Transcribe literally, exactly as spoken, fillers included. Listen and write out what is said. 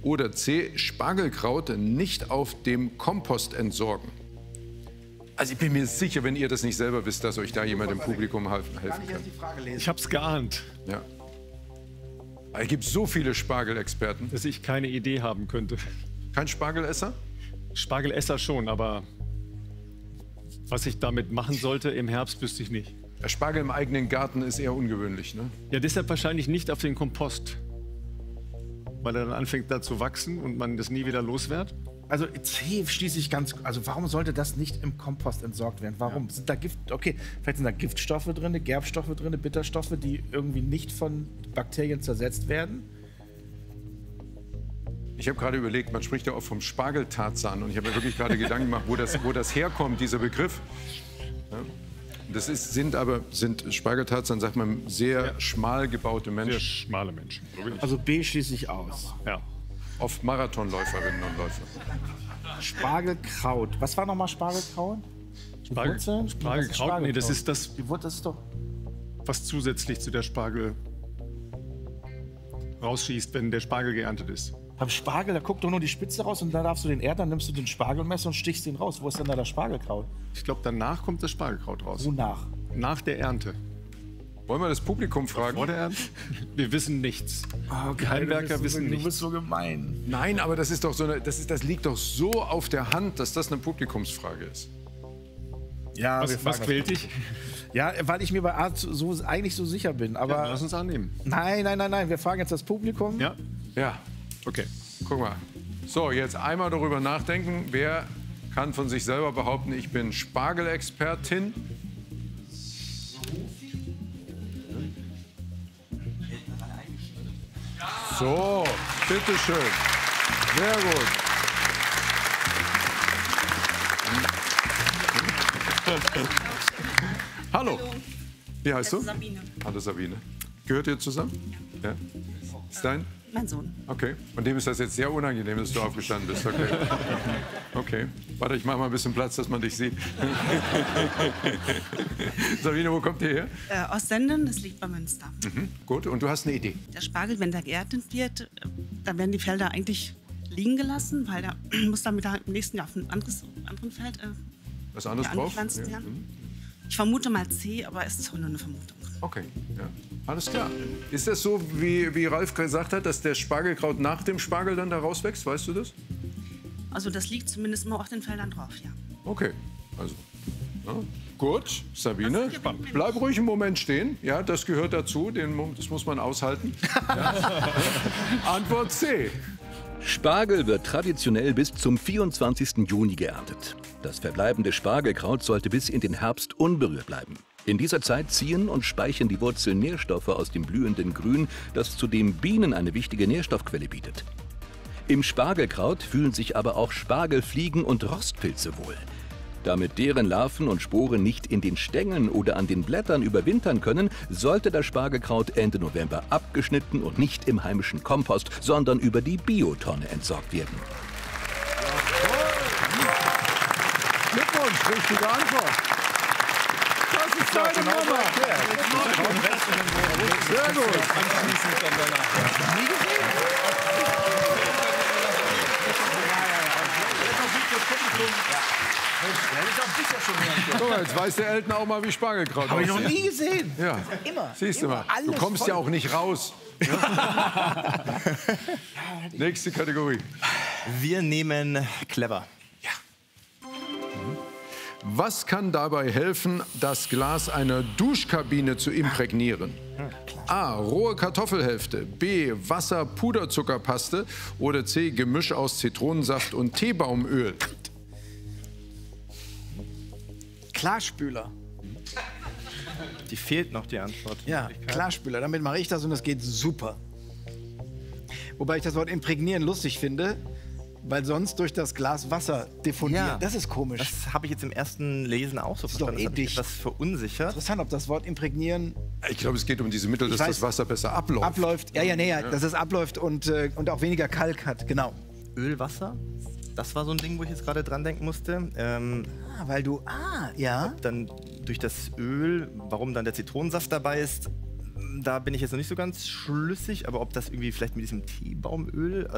Oder C, Spargelkraut nicht auf dem Kompost entsorgen. Also ich bin mir sicher, wenn ihr das nicht selber wisst, dass euch da jemand im Publikum helfen kann. Ich hab's geahnt. Ja. Es gibt so viele Spargelexperten. Dass ich keine Idee haben könnte. Kein Spargelesser? Spargelesser schon, aber was ich damit machen sollte im Herbst, wüsste ich nicht. Der Spargel im eigenen Garten ist eher ungewöhnlich, ne? Ja, deshalb wahrscheinlich nicht auf den Kompost. Weil er dann anfängt da zu wachsen und man das nie wieder los wird. Also C schließe ich ganz. Also warum sollte das nicht im Kompost entsorgt werden? Warum? Ja. Sind da Gift? Okay, vielleicht sind da Giftstoffe drin, Gerbstoffe drin, Bitterstoffe, die irgendwie nicht von Bakterien zersetzt werden. Ich habe gerade überlegt, man spricht ja auch vom Spargeltarzan und ich habe mir wirklich gerade Gedanken gemacht, wo das, wo das herkommt, dieser Begriff. Ja. Das ist, sind aber sind Spargeltarzan, sagt man, sehr ja. schmal gebaute Menschen. Sehr schmale Menschen. So also B schließe ich aus. Ja. Auf Marathonläuferinnen und Läufer. Spargelkraut. Was war nochmal Spargelkraut? Spargel, Spargelkraut? Spargelkraut? Nee, das ist das, Die Wurzel ist doch was zusätzlich zu der Spargel rausschießt, wenn der Spargel geerntet ist. Beim Spargel, da guckt doch nur die Spitze raus und da darfst du den Erd, dann nimmst du den Spargelmesser und stichst den raus. Wo ist denn da das Spargelkraut? Ich glaube, danach kommt das Spargelkraut raus. Wonach? Nach der Ernte. Wollen wir das Publikum fragen? Vor der Ernte? Wir wissen nichts. Oh, die Heimwerker so, wissen du nichts. Du bist so gemein. Nein, aber das ist doch so eine, das, ist, das liegt doch so auf der Hand, dass das eine Publikumsfrage ist. Ja, was was quält dich? Ja, weil ich mir bei Art so, so eigentlich so sicher bin. Aber ja, lass uns annehmen. Nein, nein, nein, nein. Wir fragen jetzt das Publikum. Ja. Ja. Okay. Guck mal. So, jetzt einmal darüber nachdenken. Wer kann von sich selber behaupten, ich bin Spargelexpertin? So, bitteschön. Sehr gut. Hallo. Wie heißt du? Sabine. Hallo Sabine. Gehört ihr zusammen? Ja. Ja. Ist dein? Mein Sohn. Okay. Und dem ist das jetzt sehr unangenehm, dass du aufgestanden bist. Okay. Okay. Warte, ich mache mal ein bisschen Platz, dass man dich sieht. Sabine, wo kommt ihr her? Äh, aus Senden, das liegt bei Münster. Mhm. Gut. Und du hast eine Idee? Der Spargel, wenn der geerntet wird, äh, dann werden die Felder eigentlich liegen gelassen, weil der muss dann wieder im nächsten Jahr auf ein anderes anderen Feld äh, Was anderes ja, drauf? angepflanzt Ja. werden. Ich vermute mal C, aber es ist auch nur eine Vermutung. Okay, ja. Alles klar. Ist das so, wie, wie Ralf gesagt hat, dass der Spargelkraut nach dem Spargel dann da rauswächst? Weißt du das? Also das liegt zumindest immer auf den Feldern drauf, ja. Okay, also. Ja. Gut, Sabine, Das spannend. bleib ruhig einen Moment stehen. Ja, das gehört dazu, den, Mo- das muss man aushalten. Ja. Antwort C. Spargel wird traditionell bis zum vierundzwanzigsten Juni geerntet. Das verbleibende Spargelkraut sollte bis in den Herbst unberührt bleiben. In dieser Zeit ziehen und speichern die Wurzeln Nährstoffe aus dem blühenden Grün, das zudem Bienen eine wichtige Nährstoffquelle bietet. Im Spargelkraut fühlen sich aber auch Spargelfliegen und Rostpilze wohl. Damit deren Larven und Sporen nicht in den Stängeln oder an den Blättern überwintern können, sollte das Spargelkraut Ende November abgeschnitten und nicht im heimischen Kompost, sondern über die Biotonne entsorgt werden. Glückwunsch, richtige Antwort. Das ist deine Mama. Sehr gut. So, jetzt weiß der Eltner auch mal, wie Spargelkraut Habe ich noch aussieht. nie gesehen. Ja, Immer. siehst du immer. mal. Du Alles kommst voll. ja auch nicht raus. Nächste Kategorie. Wir nehmen clever. Was kann dabei helfen, das Glas einer Duschkabine zu imprägnieren? A. Rohe Kartoffelhälfte. B. Wasser, Puderzuckerpaste. Oder C. Gemisch aus Zitronensaft und Teebaumöl. Klarspüler. Die fehlt noch die Antwort. Ja, Klarspüler. Damit mache ich das und das geht super. Wobei ich das Wort imprägnieren lustig finde, weil sonst durch das Glas Wasser diffundiert. Ja. Das ist komisch. Das habe ich jetzt im ersten Lesen auch so ist doch verstanden. Das hat mich ethisch. etwas verunsichert. Interessant, ob das Wort imprägnieren Ich glaube, es geht um diese Mittel, dass weiß. das Wasser besser abläuft. abläuft. Ja, ja, nee, ja, dass es abläuft und, äh, und auch weniger Kalk hat. Genau. Ölwasser, das war so ein Ding, wo ich jetzt gerade dran denken musste. Ähm, Ah, weil du, ah, ja. dann durch das Öl, warum dann der Zitronensaft dabei ist, da bin ich jetzt noch nicht so ganz schlüssig. Aber ob das irgendwie vielleicht mit diesem Teebaumöl,